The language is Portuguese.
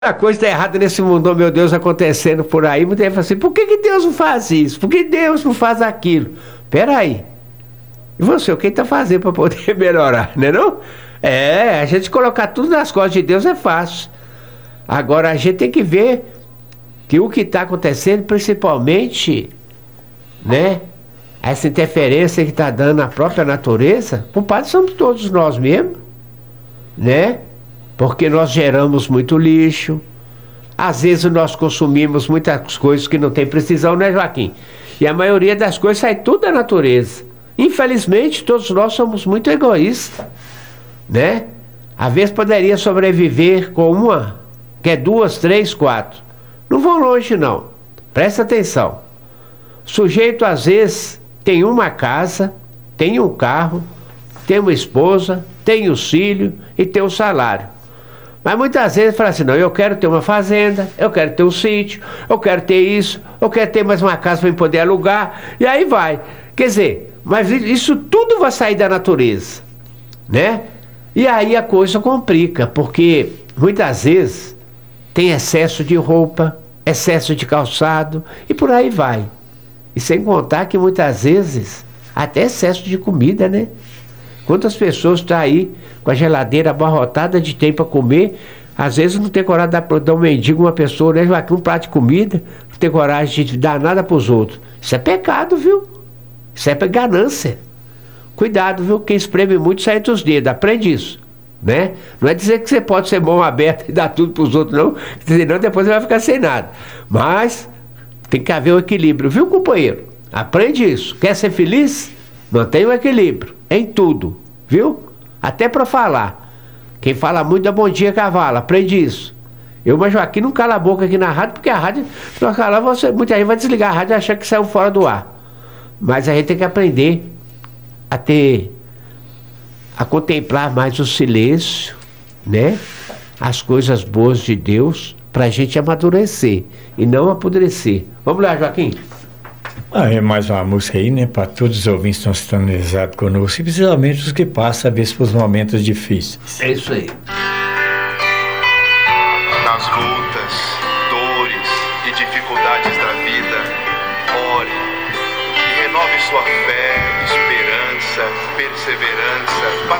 A coisa está errada nesse mundo, oh, meu Deus, acontecendo por aí. Muita gente fala assim, por que Deus não faz isso? Por que Deus não faz aquilo? Peraí. E você, o que está fazendo para poder melhorar, né não? A gente colocar tudo nas costas de Deus é fácil. Agora, a gente tem que ver que o que está acontecendo, principalmente, né? Essa interferência que está dando na própria natureza, por parte somos todos nós mesmos, né? Porque nós geramos muito lixo. Às vezes nós consumimos muitas coisas que não tem precisão, né, Joaquim? E a maioria das coisas sai tudo da natureza. Infelizmente, todos nós somos muito egoístas, né? Às vezes poderia sobreviver com uma, que é duas, três, quatro. Não vão longe, não. Presta atenção. O sujeito, às vezes, tem uma casa, tem um carro, tem uma esposa, tem os filhos e tem um salário. Mas muitas vezes fala assim, não, eu quero ter uma fazenda, eu quero ter um sítio, eu quero ter isso, eu quero ter mais uma casa para eu poder alugar, e aí vai. Quer dizer, mas isso tudo vai sair da natureza, né? E aí a coisa complica, porque muitas vezes tem excesso de roupa, excesso de calçado, e por aí vai. E sem contar que muitas vezes até excesso de comida, né? Quantas pessoas estão aí com a geladeira abarrotada de tempo para comer, às vezes não tem coragem de dar um mendigo uma pessoa, né, Joaquim, um prato de comida, não tem coragem de dar nada para os outros. Isso é pecado, viu? Isso é ganância. Cuidado, viu? Quem espreme muito sai entre os dedos, aprende isso, né? Não é dizer que você pode ser mão aberta e dar tudo para os outros, não, senão depois você vai ficar sem nada. Mas tem que haver um equilíbrio, viu, companheiro? Aprende isso. Quer ser feliz? Mantenha o equilíbrio em tudo, viu? Até para falar. Quem fala muito dá bom dia cavalo, aprende isso. Eu, mas Joaquim, não cala a boca aqui na rádio, porque a rádio, se não calar, muita gente vai desligar a rádio e achar que saiu fora do ar. Mas a gente tem que aprender a contemplar mais o silêncio, né? As coisas boas de Deus, para a gente amadurecer e não apodrecer. Vamos lá, Joaquim. É mais uma música aí, né? Para todos os ouvintes que estão sintonizados conosco, e principalmente os que passam a vez por momentos difíceis. É isso aí. Nas lutas, dores e dificuldades da vida, ore e renove sua fé, esperança, perseverança,